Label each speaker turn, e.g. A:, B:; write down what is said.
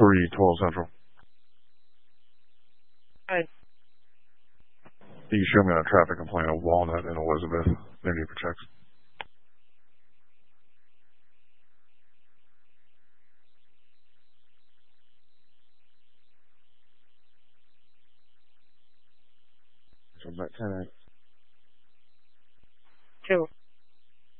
A: 312 Central.
B: Hi.
A: You show me on a traffic complaint of Walnut and Elizabeth. Maybe for checks.
B: So about 10